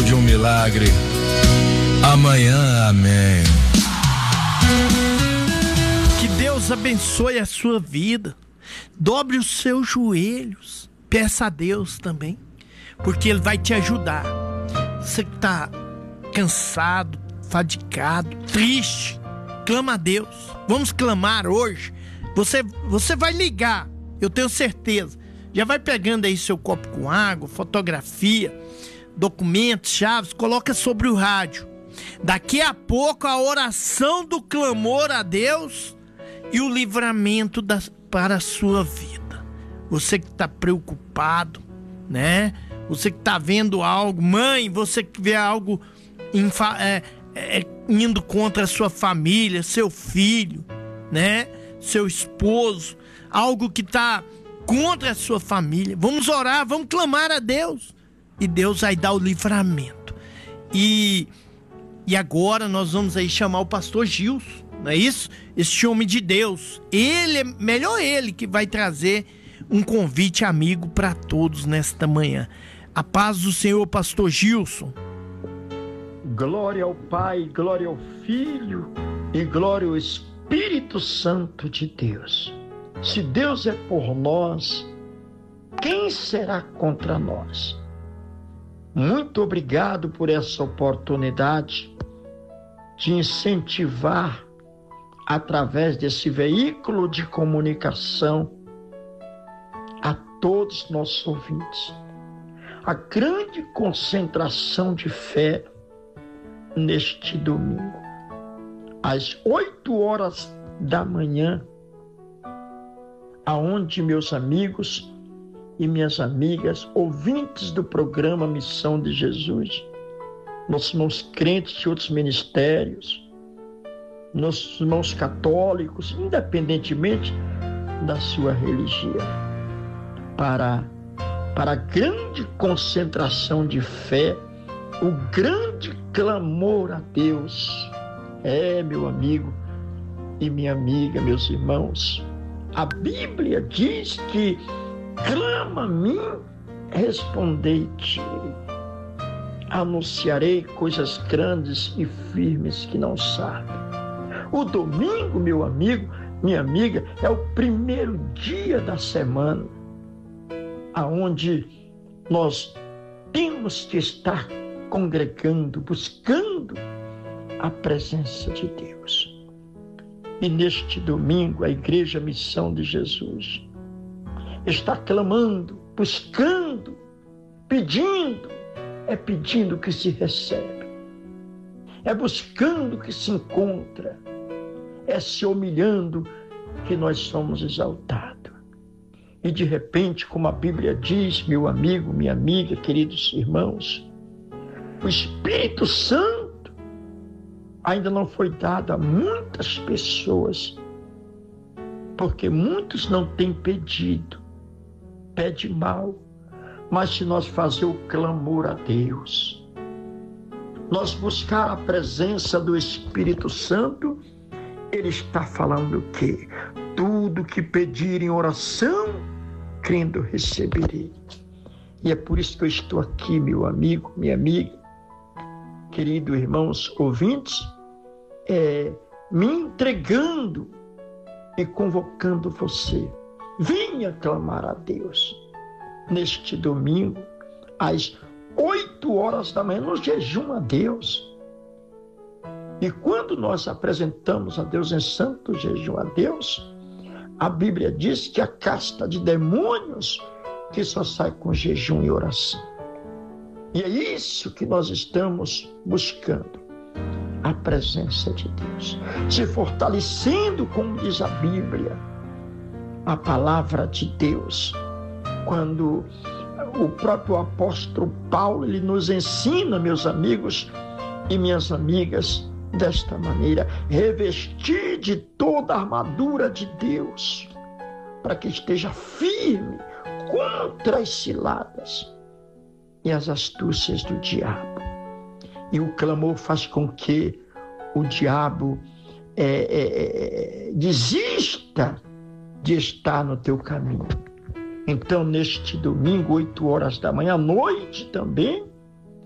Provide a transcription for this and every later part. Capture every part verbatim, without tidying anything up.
de um milagre. Amanhã, amém. Que Deus abençoe a sua vida. Dobre os seus joelhos. Peça a Deus também, porque Ele vai te ajudar. Você que está cansado, fadigado, triste, clama a Deus. Vamos clamar hoje. Você, você vai ligar, eu tenho certeza. Já vai pegando aí seu copo com água, fotografia, documentos, chaves, coloca sobre o rádio. Daqui a pouco a oração do clamor a Deus e o livramento da, para a sua vida. Você que está preocupado, né? Você que está vendo algo, mãe, você que vê algo infa, é, é, indo contra a sua família, seu filho, né? Seu esposo, algo que está contra a sua família. Vamos orar, vamos clamar a Deus e Deus vai dar o livramento. E, e agora nós vamos aí chamar o pastor Gilson, não é isso? Este homem de Deus, ele é melhor ele que vai trazer um convite amigo para todos nesta manhã. A paz do Senhor, pastor Gilson. Glória ao Pai, glória ao Filho e glória ao Espírito Santo de Deus. Se Deus é por nós, quem será contra nós? Muito obrigado por essa oportunidade de incentivar, através desse veículo de comunicação, a todos nossos ouvintes, a grande concentração de fé neste domingo, às oito horas da manhã, aonde meus amigos e minhas amigas, ouvintes do programa Missão de Jesus, nossos irmãos crentes de outros ministérios, nossos irmãos católicos, independentemente da sua religião, para, para a grande concentração de fé, o grande clamor a Deus. É, meu amigo e minha amiga, meus irmãos, a Bíblia diz que clama a mim, respondei-te. Anunciarei coisas grandes e firmes que não sabem. O domingo, meu amigo, minha amiga, é o primeiro dia da semana, aonde nós temos que estar congregando, buscando a presença de Deus. E neste domingo, a Igreja Missão de Jesus está clamando, buscando, pedindo. É pedindo que se recebe. É buscando que se encontra. É se humilhando que nós somos exaltados. E de repente, como a Bíblia diz, meu amigo, minha amiga, queridos irmãos, o Espírito Santo ainda não foi dado a muitas pessoas, porque muitos não têm pedido, pede mal. Mas se nós fazer o clamor a Deus, nós buscar a presença do Espírito Santo, Ele está falando o quê? Tudo que pedir em oração, crendo receberei. E é por isso que eu estou aqui, meu amigo, minha amiga, queridos irmãos ouvintes, é, me entregando e convocando você. Venha clamar a Deus neste domingo, às oito horas da manhã, no jejum a Deus. E quando nós apresentamos a Deus em santo jejum a Deus, a Bíblia diz que a casta de demônios que só sai com jejum e oração. E é isso que nós estamos buscando, a presença de Deus, se fortalecendo, como diz a Bíblia, a palavra de Deus. Quando o próprio apóstolo Paulo, ele nos ensina, meus amigos e minhas amigas, desta maneira: revestir de toda a armadura de Deus, para que esteja firme contra as ciladas e as astúcias do diabo. E o clamor faz com que o diabo é, é, é, desista de estar no teu caminho. Então, neste domingo, oito horas da manhã, à noite também,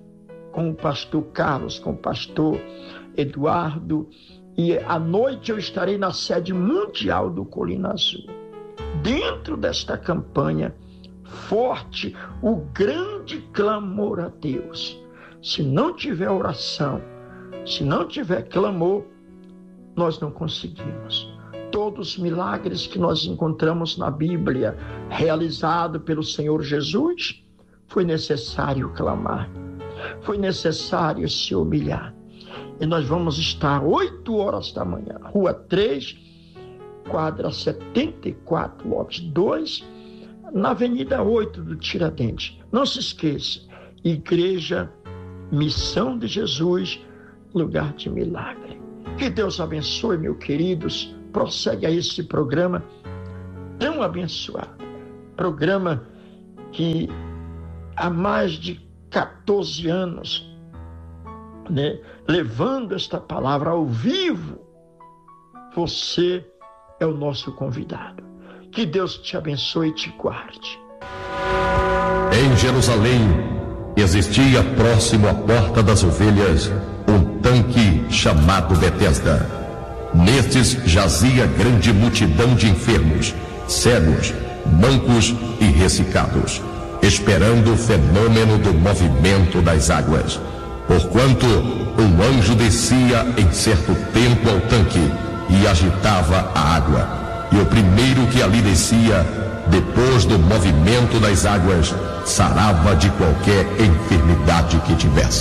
com o pastor Carlos, com o pastor Eduardo, e à noite eu estarei na sede mundial do Colina Azul. Dentro desta campanha forte, o grande clamor a Deus. Se não tiver oração, se não tiver clamor, nós não conseguimos. Todos os milagres que nós encontramos na Bíblia, realizado pelo Senhor Jesus, foi necessário clamar, foi necessário se humilhar. E nós vamos estar oito horas da manhã, Rua três, quadra setenta e quatro, lote dois, na Avenida oito do Tiradentes. Não se esqueça, Igreja Missão de Jesus, lugar de milagre. Que Deus abençoe, meus queridos. Prossegue a esse programa tão abençoado. Programa que há mais de quatorze anos, né, levando esta palavra ao vivo, você é o nosso convidado. Que Deus te abençoe e te guarde. Em Jerusalém, existia próximo à Porta das Ovelhas um tanque chamado Betesda. Nestes jazia grande multidão de enfermos, cegos, mancos e ressecados, esperando o fenômeno do movimento das águas. Porquanto um anjo descia em certo tempo ao tanque e agitava a água, e o primeiro que ali descia, depois do movimento das águas, sarava de qualquer enfermidade que tivesse.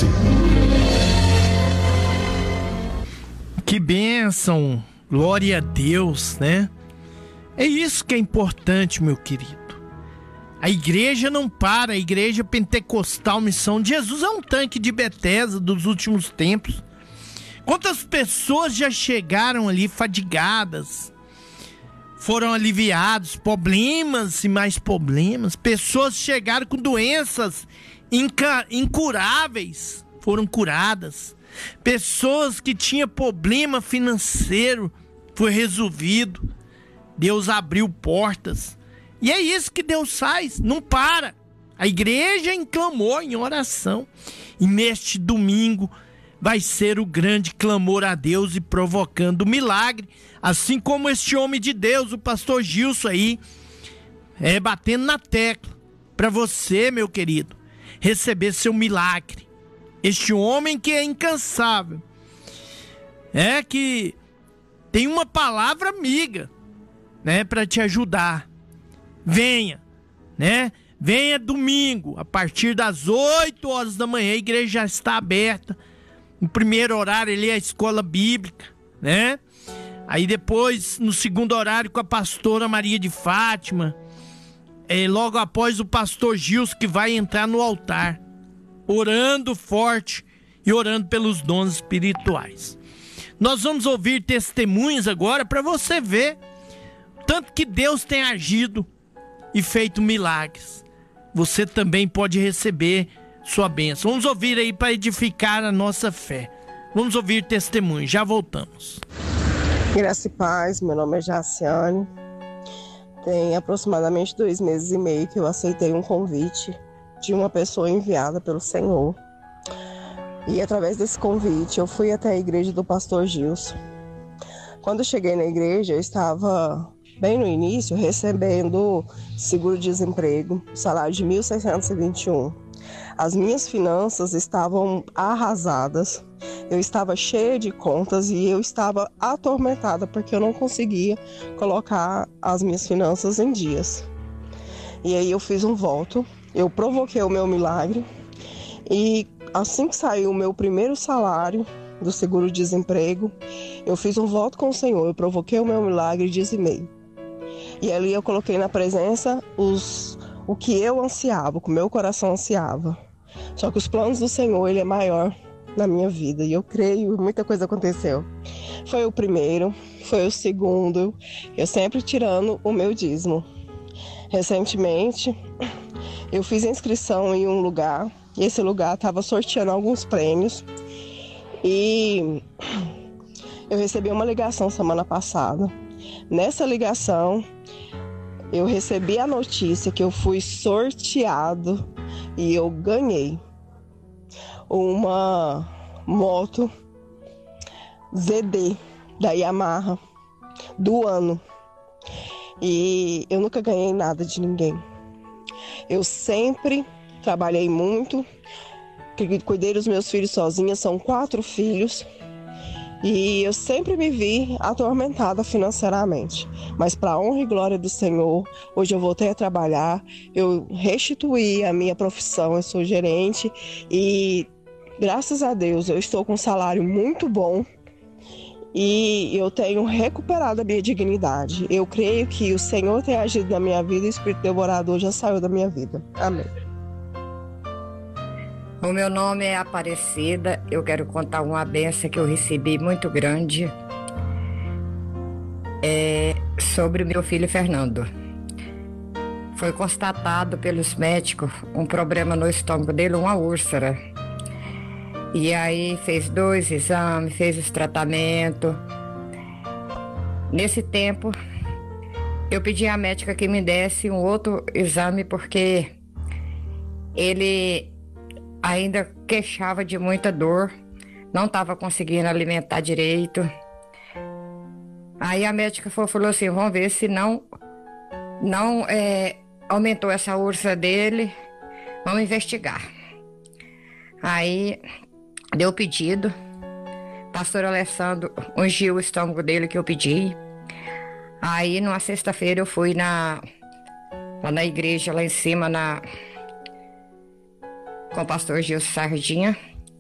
Que bênção, glória a Deus, né? É isso que é importante, meu querido. A igreja não para, a igreja pentecostal Missão de Jesus é um tanque de Betesda dos últimos tempos. Quantas pessoas já chegaram ali fadigadas, foram aliviados, problemas e mais problemas. Pessoas chegaram com doenças inca- incuráveis, foram curadas. Pessoas que tinham problema financeiro, foi resolvido. Deus abriu portas. E é isso que Deus faz, não para. A igreja clamou em oração. E neste domingo vai ser o grande clamor a Deus e provocando milagre. Assim como este homem de Deus, o pastor Gilson aí, é batendo na tecla. Para você, meu querido, receber seu milagre. Este homem que é incansável. É que tem uma palavra amiga, né, para te ajudar. Venha, né? Venha domingo, a partir das oito horas da manhã, a igreja já está aberta. No primeiro horário ali é a escola bíblica, né? Aí depois, no segundo horário, com a pastora Maria de Fátima. É, logo após o pastor Gilson, que vai entrar no altar, orando forte e orando pelos dons espirituais. Nós vamos ouvir testemunhos agora para você ver tanto que Deus tem agido e feito milagres. Você também pode receber sua bênção. Vamos ouvir aí para edificar a nossa fé. Vamos ouvir testemunho. Já voltamos. Graça e paz, meu nome é Jaciane. Tem aproximadamente dois meses e meio que eu aceitei um convite de uma pessoa enviada pelo Senhor. E através desse convite eu fui até a igreja do pastor Gilson. Quando eu cheguei na igreja, eu estava bem no início recebendo seguro-desemprego, salário de mil seiscentos e vinte e um. As minhas finanças estavam arrasadas, eu estava cheia de contas e eu estava atormentada porque eu não conseguia colocar as minhas finanças em dias. E aí eu fiz um voto, eu provoquei o meu milagre e assim que saiu o meu primeiro salário do seguro-desemprego, eu fiz um voto com o Senhor, eu provoquei o meu milagre e dizimei. E ali eu coloquei na presença os, o que eu ansiava, o que o meu coração ansiava. Só que os planos do Senhor, Ele é maior na minha vida. E eu creio, muita coisa aconteceu. Foi o primeiro, foi o segundo, eu sempre tirando o meu dízimo. Recentemente, eu fiz inscrição em um lugar, e esse lugar estava sorteando alguns prêmios. E eu recebi uma ligação semana passada. Nessa ligação, eu recebi a notícia que eu fui sorteado e eu ganhei. uma moto Z D da Yamaha do ano. E eu nunca ganhei nada de ninguém. Eu sempre trabalhei muito, cuidei dos meus filhos sozinha, são quatro filhos. E eu sempre me vi atormentada financeiramente. Mas para a honra e glória do Senhor, hoje eu voltei a trabalhar, eu restituí a minha profissão, eu sou gerente e graças a Deus eu estou com um salário muito bom e eu tenho recuperado a minha dignidade. Eu creio que o Senhor tem agido na minha vida e o espírito devorador já saiu da minha vida. Amém. O meu nome é Aparecida, eu quero contar uma bênção que eu recebi muito grande é, sobre o meu filho Fernando. Foi constatado pelos médicos um problema no estômago dele, uma úlcera. E aí fez dois exames, fez os tratamentos. Nesse tempo, eu pedi à médica que me desse um outro exame porque ele ainda queixava de muita dor, não estava conseguindo alimentar direito. Aí a médica falou assim, vamos ver se não, não é, aumentou essa úlcera dele, vamos investigar. Aí deu o pedido, pastor Alessandro ungiu o estômago dele que eu pedi. Aí numa sexta-feira eu fui na, lá na igreja, lá em cima, na... com o pastor Gilson Sardinha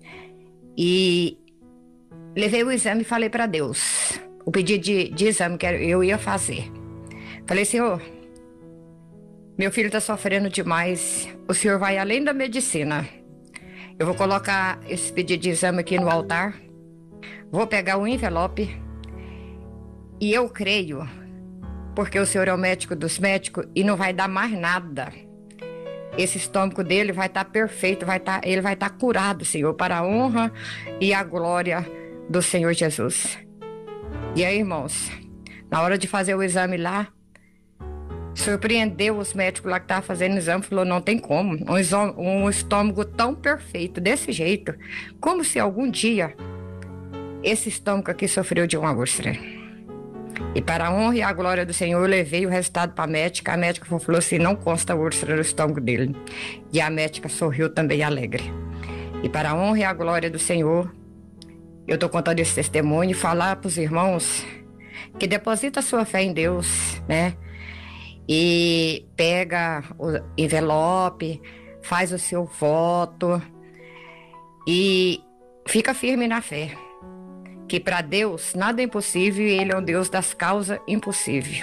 e levei o exame e falei para Deus o pedido de, de exame que eu ia fazer. Falei, Senhor, meu filho está sofrendo demais, o Senhor vai além da medicina. Eu vou colocar esse pedido de exame aqui no altar, vou pegar o envelope e eu creio, porque o Senhor é o médico dos médicos e não vai dar mais nada. Esse estômago dele vai estar perfeito, vai estar, ele vai estar curado, Senhor, para a honra e a glória do Senhor Jesus. E aí, irmãos, na hora de fazer o exame lá, surpreendeu os médicos lá que estavam fazendo o exame, falou, não tem como, um, exome, um estômago tão perfeito, desse jeito, como se algum dia esse estômago aqui sofreu de uma úlcera. E para a honra e a glória do Senhor, eu levei o resultado para a médica. A médica falou assim, não consta úlcera no estômago dele. E a médica sorriu também alegre. E para a honra e a glória do Senhor, eu estou contando esse testemunho e falar para os irmãos que deposita a sua fé em Deus, né? E pega o envelope, faz o seu voto e fica firme na fé. Que para Deus nada é impossível e Ele é o Deus das causas impossíveis.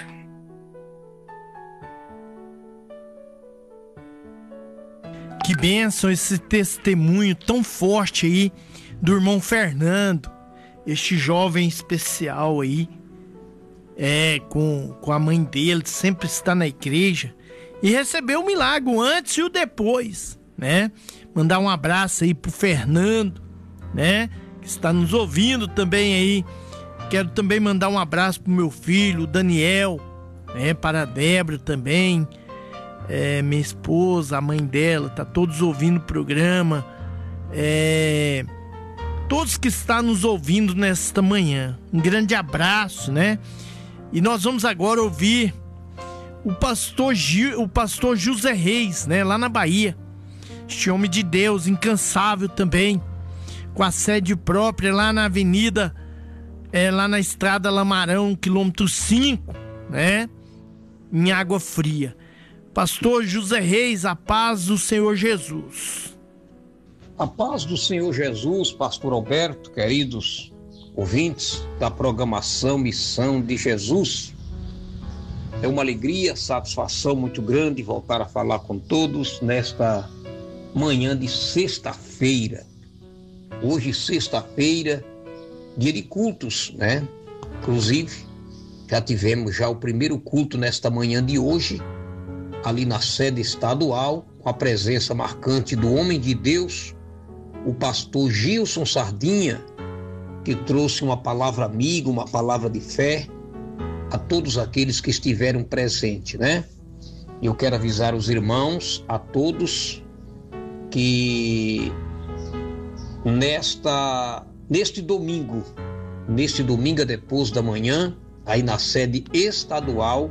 Que bênção esse testemunho tão forte aí do irmão Fernando, este jovem especial aí, é, com, com a mãe dele, sempre está na igreja e recebeu o milagre o antes e o depois, né? Mandar um abraço aí pro Fernando, né? Que está nos ouvindo também aí. Quero também mandar um abraço pro meu filho, Daniel, né? Para a Débora também, é, minha esposa, a mãe dela, tá todos ouvindo o programa, é, todos que estão nos ouvindo nesta manhã. Um grande abraço, né? E nós vamos agora ouvir o pastor, Gil, o pastor José Reis, né? Lá na Bahia. Este homem de Deus, incansável também, com a sede própria lá na avenida, é, lá na estrada Lamarão, quilômetro cinco, né? Em Água Fria. Pastor José Reis, a paz do Senhor Jesus. A paz do Senhor Jesus, pastor Alberto, queridos ouvintes da programação Missão de Jesus. É uma alegria, satisfação muito grande voltar a falar com todos nesta manhã de sexta-feira. Hoje, sexta-feira, dia de cultos, né? Inclusive, já tivemos já o primeiro culto nesta manhã de hoje, ali na sede estadual, com a presença marcante do homem de Deus, o pastor Gilson Sardinha, que trouxe uma palavra amiga, uma palavra de fé a todos aqueles que estiveram presentes, né? Eu quero avisar os irmãos, a todos, que nesta, neste domingo, neste domingo depois da manhã, aí na sede estadual,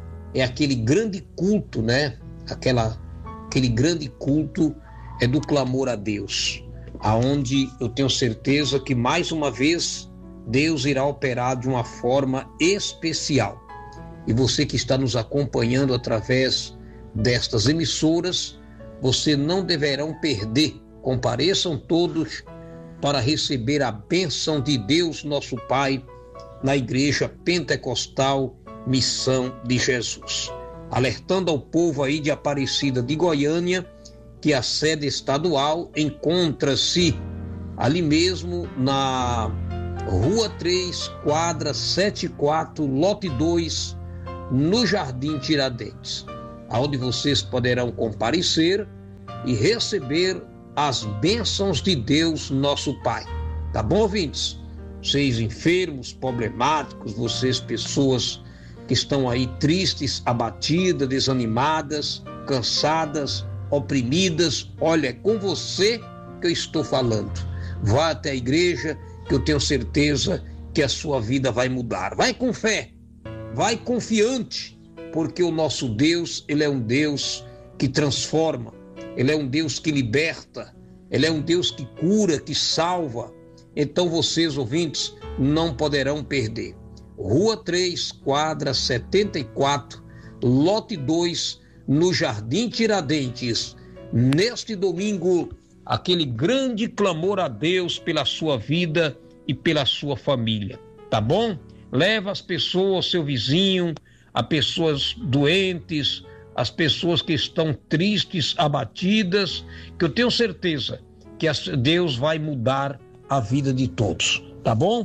é aquele grande culto, né? Aquela, aquele grande culto é do clamor a Deus, aonde eu tenho certeza que mais uma vez Deus irá operar de uma forma especial. E você que está nos acompanhando através destas emissoras, você não deverão perder. Compareçam todos para receber a bênção de Deus, nosso Pai, na Igreja Pentecostal Missão de Jesus. Alertando ao povo aí de Aparecida de Goiânia que a sede estadual encontra-se ali mesmo na Rua três, quadra setenta e quatro, lote dois, no Jardim Tiradentes, onde vocês poderão comparecer e receber as bênçãos de Deus, nosso Pai. Tá bom, ouvintes? Vocês enfermos, problemáticos, vocês pessoas que estão aí tristes, abatidas, desanimadas, cansadas, oprimidas, olha, é com você que eu estou falando. Vá até a igreja, que eu tenho certeza que a sua vida vai mudar. Vai com fé, vai confiante, porque o nosso Deus, ele é um Deus que transforma, ele é um Deus que liberta, ele é um Deus que cura, que salva. Então vocês, ouvintes, não poderão perder. Rua três, quadra setenta e quatro, lote dois, no Jardim Tiradentes. Neste domingo, aquele grande clamor a Deus pela sua vida e pela sua família, tá bom? Leva as pessoas, seu vizinho, as pessoas doentes, as pessoas que estão tristes, abatidas, que eu tenho certeza que Deus vai mudar a vida de todos, tá bom?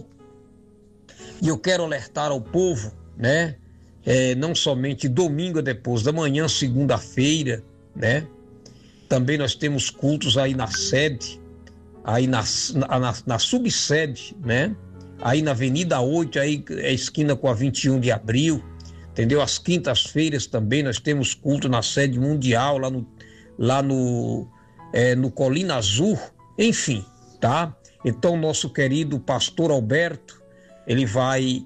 E eu quero alertar ao povo, né? É, não somente domingo depois da manhã, segunda-feira, né? Também nós temos cultos aí na sede, aí na, na, na subsede, né? Aí na Avenida oito, aí é esquina com a vinte e um de abril, entendeu? Às quintas-feiras também nós temos culto na sede mundial, lá no, lá no, é, no Colina Azul, enfim, tá? Então nosso querido pastor Alberto, ele vai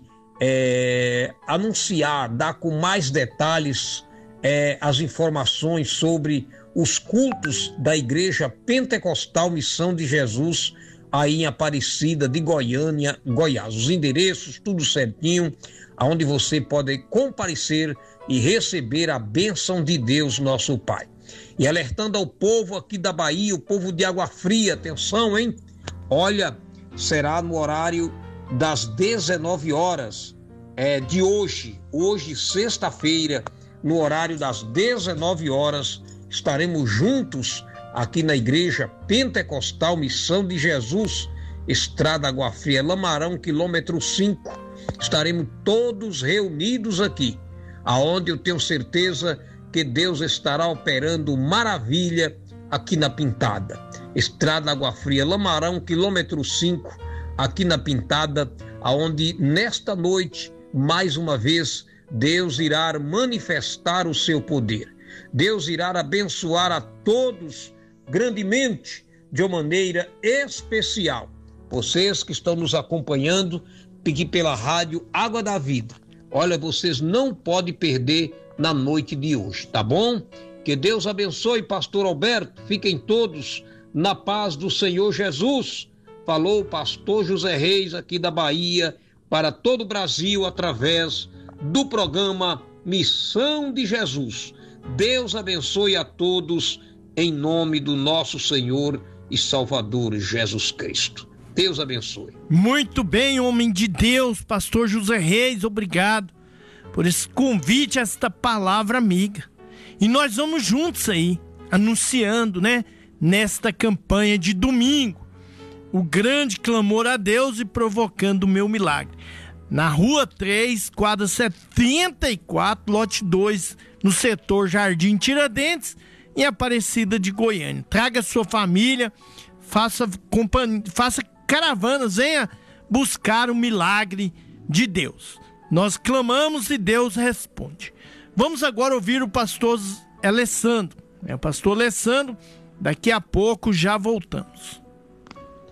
é, anunciar, dar com mais detalhes é, as informações sobre os cultos da Igreja Pentecostal Missão de Jesus aí em Aparecida de Goiânia, Goiás. Os endereços, tudo certinho, aonde você pode comparecer e receber a bênção de Deus, nosso Pai. E alertando ao povo aqui da Bahia, o povo de Água Fria, atenção, hein? Olha, será no horário das dezenove horas é, de hoje, hoje, sexta-feira, no horário das dezenove horas, estaremos juntos aqui na Igreja Pentecostal Missão de Jesus, Estrada Água Fria, Lamarão, quilômetro cinco. Estaremos todos reunidos aqui, aonde eu tenho certeza que Deus estará operando maravilha aqui na Pintada. Estrada Água Fria, Lamarão, quilômetro cinco, aqui na Pintada, aonde nesta noite, mais uma vez, Deus irá manifestar o seu poder. Deus irá abençoar a todos grandemente, de uma maneira especial. Vocês que estão nos acompanhando aqui pela rádio Água da Vida, olha, vocês não podem perder na noite de hoje, tá bom? Que Deus abençoe, pastor Alberto. Fiquem todos na paz do Senhor Jesus. Falou o pastor José Reis aqui da Bahia para todo o Brasil através do programa Missão de Jesus. Deus abençoe a todos em nome do nosso Senhor e Salvador Jesus Cristo. Deus abençoe. Muito bem, homem de Deus, pastor José Reis, obrigado por esse convite, esta palavra amiga. E nós vamos juntos aí, anunciando, né, nesta campanha de domingo, o grande clamor a Deus e provocando o meu milagre. Na Rua três, quadra setenta e quatro, lote dois, no setor Jardim Tiradentes, em Aparecida de Goiânia. Traga sua família, faça, companhia, faça caravanas, venha buscar o milagre de Deus. Nós clamamos e Deus responde. Vamos agora ouvir o pastor Alessandro. É o pastor Alessandro, daqui a pouco já voltamos.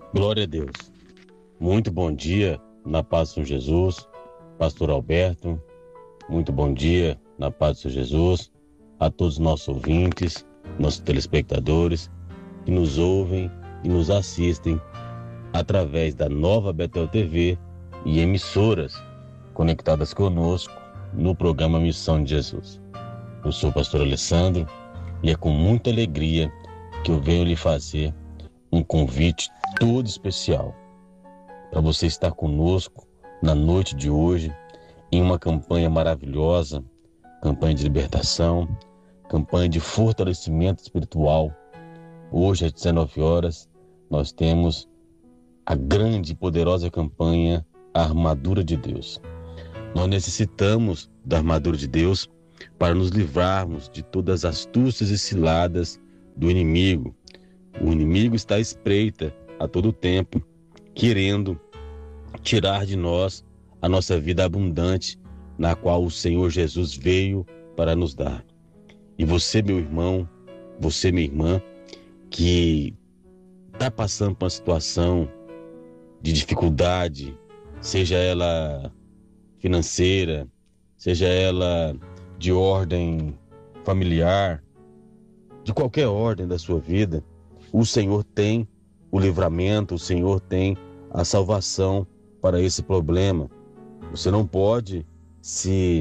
Glória a Deus. Muito bom dia, na paz do Senhor Jesus. Pastor Alberto, muito bom dia, na paz do Senhor Jesus. A todos os nossos ouvintes, nossos telespectadores, que nos ouvem e nos assistem através da Nova Betel T V e emissoras conectadas conosco no programa Missão de Jesus. Eu sou o pastor Alessandro e é com muita alegria que eu venho lhe fazer um convite todo especial para você estar conosco na noite de hoje em uma campanha maravilhosa, campanha de libertação, campanha de fortalecimento espiritual. Hoje às dezenove horas nós temos a grande e poderosa campanha A Armadura de Deus. Nós necessitamos da armadura de Deus para nos livrarmos de todas as astúcias e ciladas do inimigo. O inimigo está à espreita a todo tempo, querendo tirar de nós a nossa vida abundante, na qual o Senhor Jesus veio para nos dar. E você, meu irmão, você, minha irmã, que está passando por uma situação de dificuldade, seja ela financeira, seja ela de ordem familiar, de qualquer ordem da sua vida, o Senhor tem o livramento, o Senhor tem a salvação para esse problema. Você não pode se,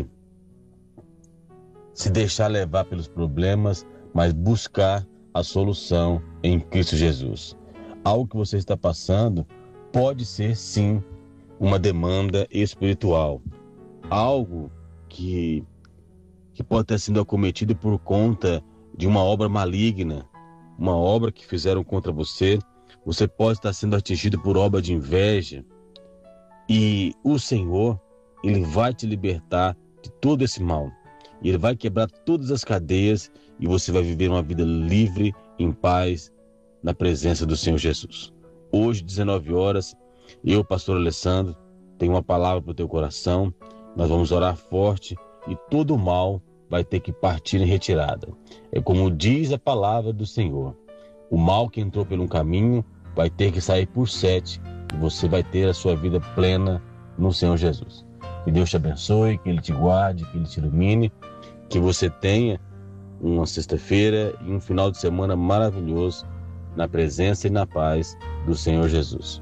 se deixar levar pelos problemas, mas buscar a solução em Cristo Jesus. Algo que você está passando pode ser, sim, uma demanda espiritual. Algo que, que pode ter sido acometido por conta de uma obra maligna, uma obra que fizeram contra você. Você pode estar sendo atingido por obra de inveja. E o Senhor, Ele vai te libertar de todo esse mal. Ele vai quebrar todas as cadeias e você vai viver uma vida livre, em paz, na presença do Senhor Jesus. Hoje, dezenove horas, eu, pastor Alessandro, tenho uma palavra para o teu coração. Nós vamos orar forte e todo o mal vai ter que partir em retirada. É como diz a palavra do Senhor. O mal que entrou pelo caminho vai ter que sair por sete e você vai ter a sua vida plena no Senhor Jesus. Que Deus te abençoe, que Ele te guarde, que Ele te ilumine, que você tenha uma sexta-feira e um final de semana maravilhoso na presença e na paz do Senhor Jesus.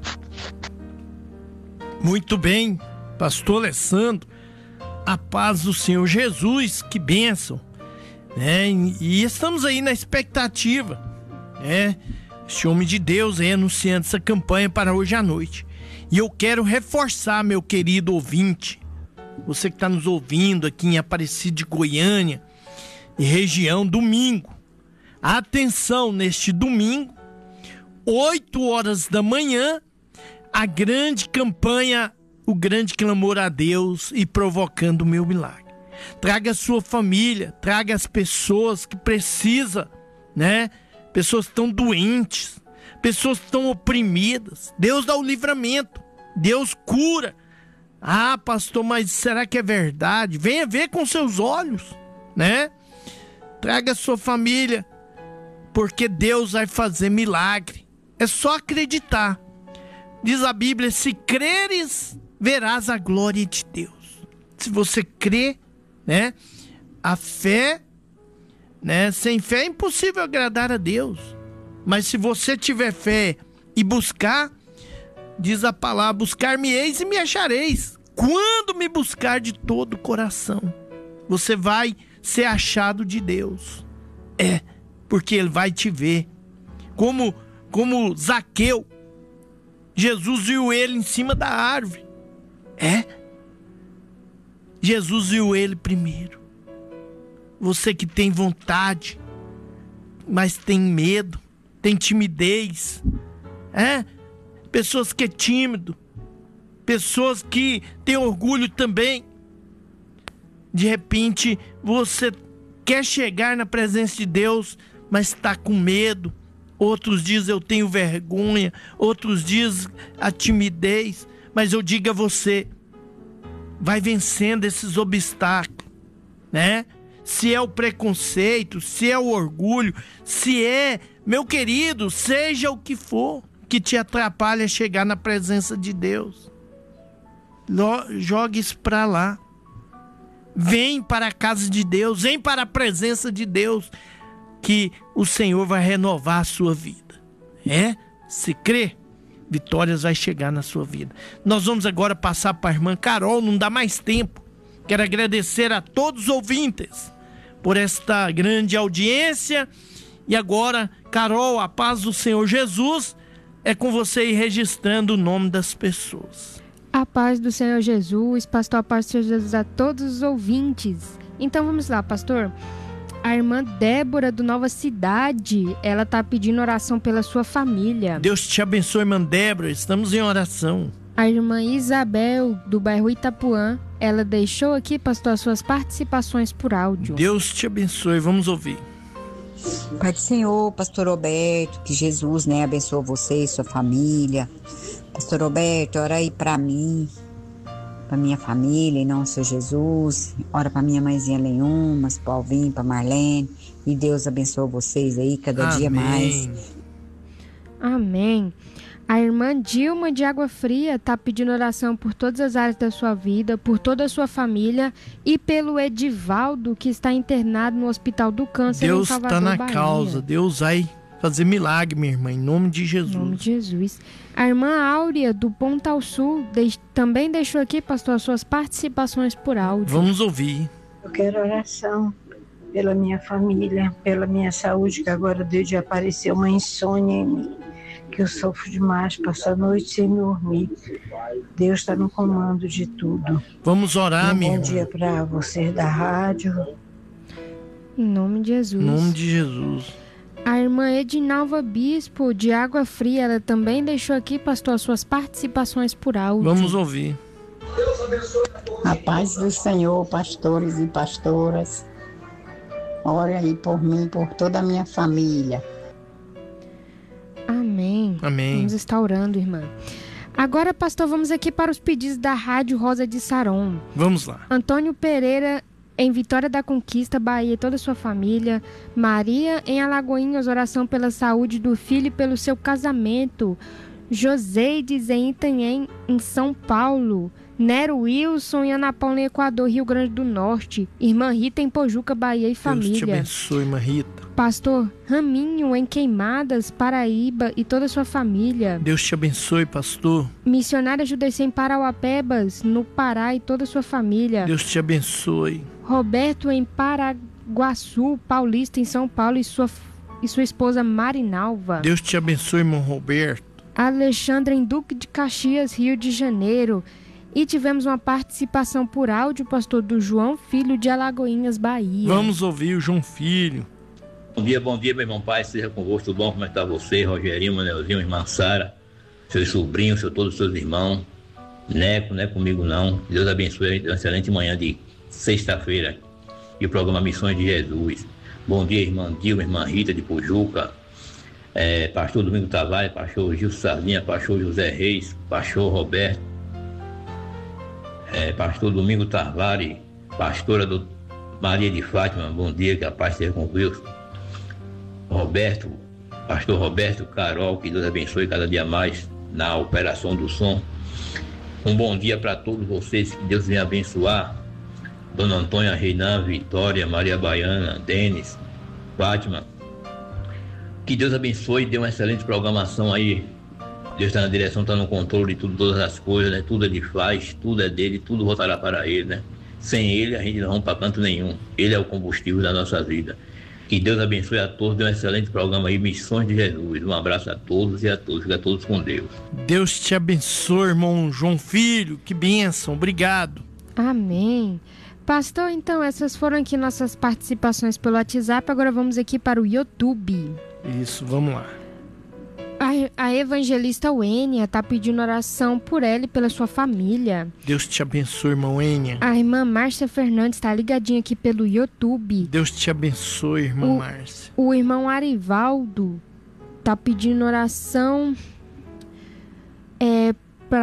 Muito bem, pastor Alessandro, a paz do Senhor Jesus, que bênção, né? E estamos aí na expectativa, né? Esse homem de Deus aí anunciando essa campanha para hoje à noite. E eu quero reforçar, meu querido ouvinte, você que está nos ouvindo aqui em Aparecida de Goiânia e região, domingo. Atenção, neste domingo, oito horas da manhã, a grande campanha, o grande clamor a Deus e provocando o meu milagre. Traga a sua família, traga as pessoas que precisam, né? Pessoas que estão doentes, pessoas que estão oprimidas. Deus dá o livramento, Deus cura. Ah, pastor, mas será que é verdade? Venha ver com seus olhos, né? Traga a sua família, porque Deus vai fazer milagre. É só acreditar. Diz a Bíblia, se creres, verás a glória de Deus. Se você crê, né? A fé, né? Sem fé é impossível agradar a Deus. Mas se você tiver fé e buscar, diz a palavra, buscar-me-eis e me achareis. Quando me buscar de todo o coração, você vai ser achado de Deus. É, porque Ele vai te ver. Como, como Zaqueu, Jesus viu ele em cima da árvore. É, Jesus viu ele primeiro. Você que tem vontade, mas tem medo, tem timidez, é, pessoas que é tímido, pessoas que têm orgulho também. De repente, você quer chegar na presença de Deus, mas está com medo. Outros dizem eu tenho vergonha, outros dizem a timidez. Mas eu digo a você, vai vencendo esses obstáculos, né? Se é o preconceito, se é o orgulho, se é, meu querido, seja o que for, que te atrapalha chegar na presença de Deus. Jogue isso para lá. Vem para a casa de Deus, vem para a presença de Deus, que o Senhor vai renovar a sua vida. É? Se crê, vitórias vai chegar na sua vida. Nós vamos agora passar para a irmã Carol, não dá mais tempo. Quero agradecer a todos os ouvintes por esta grande audiência. E agora, Carol, a paz do Senhor Jesus é com você ir registrando o nome das pessoas. A paz do Senhor Jesus, pastor, a paz do Senhor Jesus a todos os ouvintes. Então vamos lá, pastor. A irmã Débora do Nova Cidade, ela está pedindo oração pela sua família. Deus te abençoe, irmã Débora, estamos em oração. A irmã Isabel do bairro Itapuã, ela deixou aqui, pastor, as suas participações por áudio. Deus te abençoe, vamos ouvir. Pai do Senhor, pastor Roberto, que Jesus, né, abençoe você e sua família. Pastor Roberto, ora aí pra mim, pra minha família, em nome do Senhor Jesus. Ora pra minha mãezinha Leomas, pro Alvin, pra Marlene. E Deus abençoe vocês aí, cada Amém. dia mais. Amém. A irmã Dilma de Água Fria está pedindo oração por todas as áreas da sua vida, por toda a sua família e pelo Edivaldo, que está internado no Hospital do Câncer Deus em Salvador, está na Bahia. causa, Deus vai fazer milagre, minha irmã, em nome de Jesus. Em nome de Jesus. A irmã Áurea, do Pontal Sul, de... também deixou aqui, pastor, as suas participações por áudio. Vamos ouvir. Eu quero oração pela minha família, pela minha saúde, que agora deu de aparecer uma insônia em mim, que eu sofro demais, passo a noite sem dormir. Deus está no comando de tudo. Vamos orar, um minha bom irmã. dia para vocês da rádio. Em nome de Jesus. Em nome de Jesus. A irmã Edinalva Bispo, de Água Fria, ela também deixou aqui, pastor, as suas participações por áudio. Vamos ouvir. A paz do Senhor, pastores e pastoras. Ore aí por mim, por toda a minha família. Amém. Amém. Vamos estar orando, irmã. Agora, pastor, vamos aqui para os pedidos da Rádio Rosa de Saron. Vamos lá. Antônio Pereira, em Vitória da Conquista, Bahia, e toda a sua família. Maria, em Alagoinhas, oração pela saúde do filho e pelo seu casamento. Joseides, em Itanhém, em São Paulo. Nero Wilson e Ana Paula, em Equador, Rio Grande do Norte. Irmã Rita, em Pojuca, Bahia, e família. Deus te abençoe, irmã Rita. Pastor Raminho, em Queimadas, Paraíba, e toda a sua família. Deus te abençoe, pastor. Missionária Judecê, em Parauapebas, no Pará, e toda a sua família. Deus te abençoe. Roberto, em Paraguaçu, Paulista, em São Paulo, e sua, e sua esposa Marinalva. Deus te abençoe, irmão Roberto. Alexandre, em Duque de Caxias, Rio de Janeiro. E tivemos uma participação por áudio, pastor, do João Filho, de Alagoinhas, Bahia. Vamos ouvir o João Filho. Bom dia, bom dia, meu irmão Pai, seja convosco, tudo bom? Como é que tá você, Rogerinho, Manelzinho, irmã Sara, seus sobrinhos, seus, todos os seus irmãos, Neco, não é comigo não. Deus abençoe, uma excelente manhã de sexta-feira e o programa Missões de Jesus. Bom dia, irmã Dilma, irmã Rita de Pojuca, é, pastor Domingo Tavares, pastor Gil Sardinha, pastor José Reis, pastor Roberto, é, pastor Domingo Tavares, pastora do Maria de Fátima, bom dia, que a paz seja convosco. Roberto, pastor Roberto, Carol, que Deus abençoe cada dia mais na operação do som. Um bom dia para todos vocês, que Deus venha abençoar. Dona Antônia, Reinan, Vitória, Maria Baiana, Denis, Fátima. Que Deus abençoe e dê uma excelente programação aí. Deus está na direção, está no controle de tudo, todas as coisas, né? Tudo Ele faz, tudo é dele, tudo voltará para Ele, né? Sem Ele a gente não vamos para canto nenhum. Ele é o combustível da nossa vida. Que Deus abençoe a todos, dê um excelente programa aí, Missões de Jesus. Um abraço a todos e a todos, fica todos com Deus. Deus te abençoe, irmão João Filho, que bênção, obrigado. Amém. Pastor, então, essas foram aqui nossas participações pelo WhatsApp, agora vamos aqui para o YouTube. Isso, vamos lá. A, a evangelista Wênia está pedindo oração por ela e pela sua família. Deus te abençoe, irmão Wênia. A irmã Márcia Fernandes está ligadinha aqui pelo YouTube. Deus te abençoe, irmã o, Márcia. O irmão Arivaldo está pedindo oração é,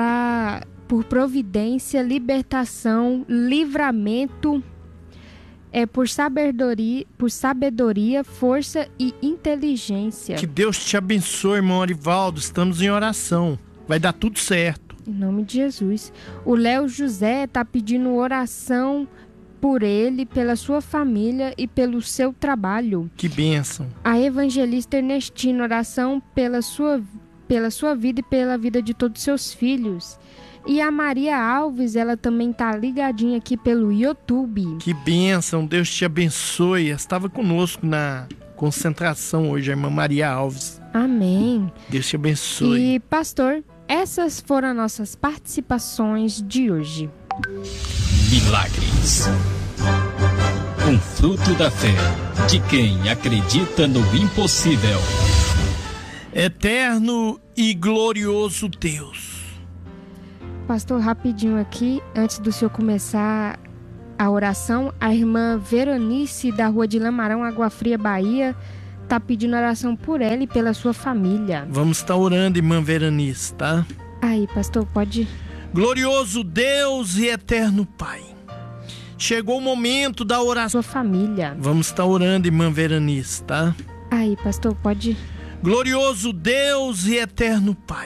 pra, por providência, libertação, livramento é por sabedoria, por sabedoria, força e inteligência. Que Deus te abençoe, irmão Arivaldo. Estamos em oração. Vai dar tudo certo. Em nome de Jesus. O Léo José está pedindo oração por ele, pela sua família e pelo seu trabalho. Que bênção. A evangelista Ernestina, oração pela sua, pela sua vida e pela vida de todos os seus filhos. E a Maria Alves, ela também tá ligadinha aqui pelo YouTube. Que bênção, Deus te abençoe. Estava conosco na concentração hoje, a irmã Maria Alves. Amém. Deus te abençoe. E pastor, essas foram as nossas participações de hoje. Milagres. Um fruto da fé de quem acredita no impossível. Eterno e glorioso Deus. Pastor, rapidinho aqui, antes do senhor começar a oração, a irmã Veronice, da rua de Lamarão, Água Fria, Bahia, tá pedindo oração por ela e pela sua família. Vamos estar orando, irmã Veronice, tá? Aí, pastor, pode... Glorioso Deus e eterno Pai, chegou o momento da oração. Sua família. Vamos estar orando, irmã Veronice, tá? Aí, pastor, pode... Glorioso Deus e eterno Pai,